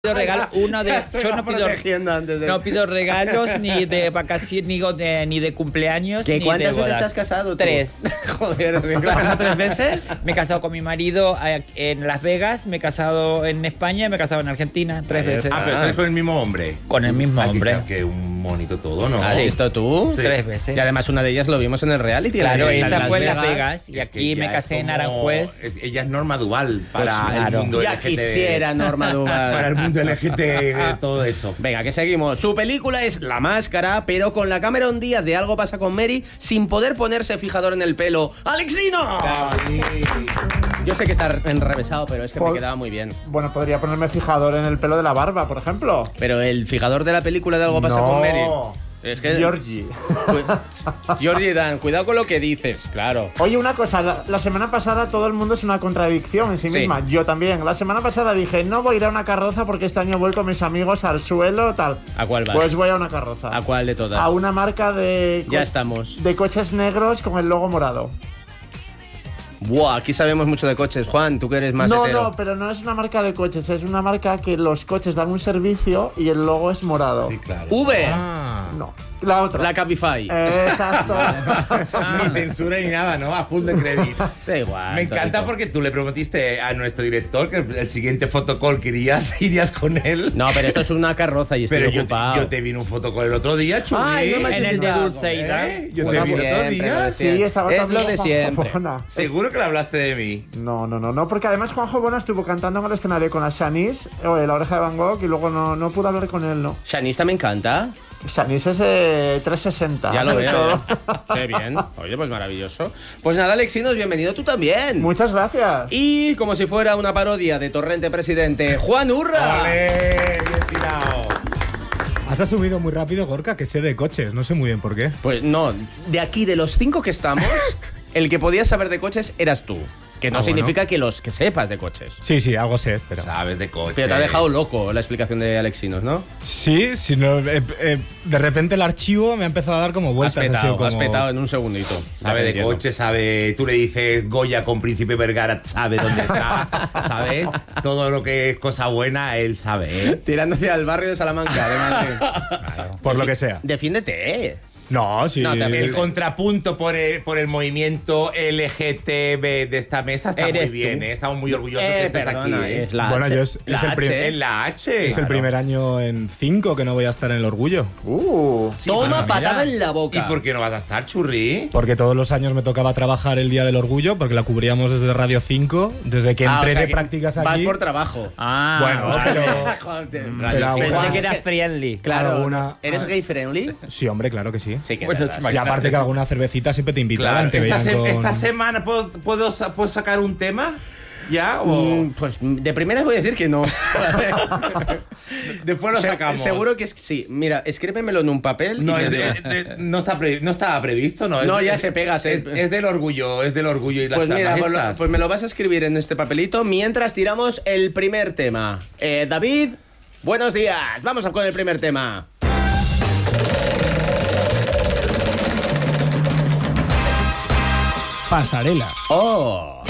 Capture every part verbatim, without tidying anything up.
pido regalos, uno de, yo no pido, de... no pido regalos ni de vacaciones, ni de, ni de cumpleaños, ¿Qué, ni ¿Cuántas de veces te has casado tú? Tres. Joder, ¿te has casado tres veces? Me he casado con mi marido en Las Vegas, me he casado en España y me he casado en Argentina tres veces. Ah, pero estás con el mismo hombre. Con el mismo ah, hombre. Que, que un monito todo, ¿no? ¿Has visto tú? Sí. Tres veces. Y además una de ellas lo vimos en el reality. Claro, en esa Las fue en Vegas. Las Vegas y aquí me casé como... en Aranjuez. Es, ella es Norma Duval para pues, claro. el mundo ya L G T B. quisiera Norma Duval. Para el mundo L G T B, todo eso. Venga, que seguimos. Su película es La Máscara, pero con la Cameron Díaz de Algo pasa con Mary, sin poder ponerse fijador en el pelo. ¡Alexino! Sí. Yo sé que está enrevesado, pero es que Por... me quedaba muy bien. Bueno, podría ponerme fijador en el pelo de la barba, por ejemplo. Pero el fijador de la película de Algo pasa no. con Mary... Es que... Georgie. Pues, Georgie Dan, cuidado con lo que dices, claro. Oye, una cosa, la, la semana pasada todo el mundo es una contradicción en sí misma. Sí. Yo también. La semana pasada dije, no voy a ir a una carroza porque este año he vuelto mis amigos al suelo, tal. ¿A cuál vas? Pues voy a una carroza. ¿A cuál de todas? A una marca de... Ya estamos. De coches negros con el logo morado. Buah, aquí sabemos mucho de coches, Juan, tú que eres más No, hetero. no, pero no es una marca de coches, es una marca que los coches dan un servicio y el logo es morado. Sí, claro. V. Ah. No, la otra. La Cabify. Eh, exacto. Ni censura ni nada, ¿no? A full de crédito. Da igual. Me encanta Torito. porque tú le prometiste a nuestro director que el, el siguiente fotocall que irías, irías con él. No, pero esto es una carroza y estoy pero yo ocupado. Te, yo te vi en un fotocall el otro día, Chuli. Ay, no me has en el de invitado. Dulceida. ¿Eh? Yo Pues te vi el otro siempre, día. lo de siempre. Sí, estaba Es lo de Juanjo siempre. Bona. Seguro que le hablaste de mí. No, no, no, no, porque además Juanjo Bona estuvo cantando en el escenario con la Shanice, eh, La Oreja de Van Gogh, y luego no, no pude hablar con él, ¿no? Shanista me encanta. Shanice es eh, trescientos sesenta. Ya lo hace veo. todo. Qué bien. Oye, pues maravilloso. Pues nada, Alexinos, bienvenido tú también. Muchas gracias. Y como si fuera una parodia de Torrente Presidente, Juan Urra. ¡Ole! Bien tirado. Has asumido muy rápido, Gorka, que sé de coches. No sé muy bien por qué. Pues no, de aquí, de los cinco que estamos, el que podía saber de coches eras tú. Que no Ah, significa bueno. que los que sepas de coches. Sí, sí, algo sé, pero... Sabes de coches. Pero te ha dejado loco la explicación de Alexinos, ¿no? Sí, si no, eh, eh, de repente el archivo me ha empezado a dar como Has vueltas. ha sido petado, como... has petado en un segundito. Sabe de Entiendo. coches, sabe... Tú le dices Goya con Príncipe Vergara, sabe dónde está, ¿sabes? Todo lo que es cosa buena, él sabe, ¿eh? Tirando hacia el barrio de Salamanca, de Madrid. Claro, por lo que sea. Defiéndete. No, sí. No, también. El contrapunto por el, por el movimiento L G T B de esta mesa está Eres muy bien, tú. ¿eh? Estamos muy orgullosos Eh, que estés perdona, aquí, ¿eh? es la Bueno, H. yo es- La es el prim- H. Es la H. Es el primer año en cinco que no voy a estar en el orgullo. Uh, Toma pero patada mira. en la boca. ¿Y por qué no vas a estar, Churri? Porque todos los años me tocaba trabajar el Día del Orgullo, porque la cubríamos desde Radio cinco, desde que Ah, entré o sea de que prácticas Vas aquí. por trabajo. Ah, Bueno, vale. pero- Joder. Radio Pero cinco. Pensé Juan, que era friendly. Claro. Alguna- ¿Eres gay friendly? Sí, hombre, claro que sí. Sí que Bueno, es verdad, Y sí. aparte que alguna cervecita siempre te invitaban. Claro. te Esta, veían se- con- esta semana, ¿puedo, puedo, sa- ¿puedo sacar un tema? ¿Ya? ¿O Mm, Pues de primeras voy a decir que no. después lo Se- sacamos? Seguro que es sí. Mira, escríbemelo en un papel. No, y es me de- digo. de- no, está pre- no estaba previsto, ¿no? Es No, de- ya se pega, se- Es, es del orgullo, es del orgullo y las Pues mira, tablas pues, lo- estas. pues me lo vas a escribir en este papelito mientras tiramos el primer tema. Eh, David, buenos días. Vamos a con el primer tema. Pasarela. Oh.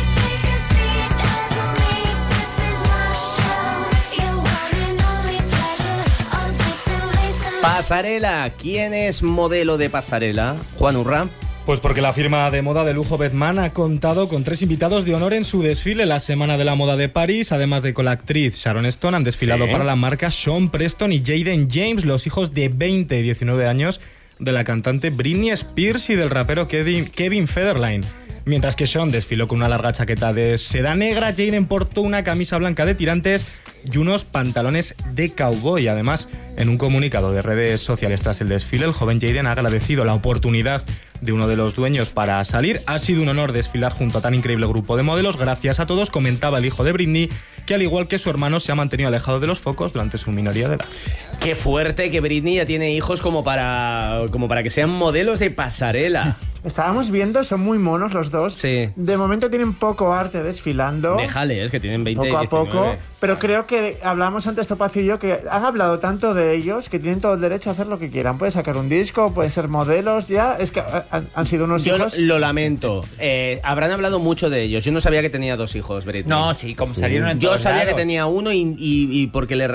Pasarela. ¿Quién es modelo de pasarela? Juan Urra. Pues porque la firma de moda de lujo Bedman ha contado con tres invitados de honor en su desfile la Semana de la Moda de París. Además de con la actriz Sharon Stone, han desfilado Sí. para la marca Sean Preston y Jaden James, los hijos de veinte y diecinueve años de la cantante Britney Spears y del rapero Kevin, Kevin Federline. Mientras que Sean desfiló con una larga chaqueta de seda negra, Jaden portó una camisa blanca de tirantes y unos pantalones de cowboy. Además, en un comunicado de redes sociales tras el desfile, el joven Jaden ha agradecido la oportunidad de uno de los dueños para salir. Ha sido un honor desfilar junto a tan increíble grupo de modelos. Gracias a todos, comentaba el hijo de Britney, que al igual que su hermano se ha mantenido alejado de los focos durante su minoría de edad. Qué fuerte que Britney ya tiene hijos como para, como para que sean modelos de pasarela. estábamos viendo, son muy monos los dos. Sí. De momento tienen poco arte desfilando. Déjale, es que tienen veinte Poco a y diecinueve. poco, pero creo que hablamos antes Topacio y yo que han hablado tanto de ellos que tienen todo el derecho a hacer lo que quieran. Pueden sacar un disco, pueden ser modelos, ya. Es que han, han sido unos Yo hijos. lo, lo lamento. Eh, habrán hablado mucho de ellos. Yo no sabía que tenía dos hijos, Britney. No, sí, como salieron en Yo todos sabía lados. que tenía uno y, y- y porque le,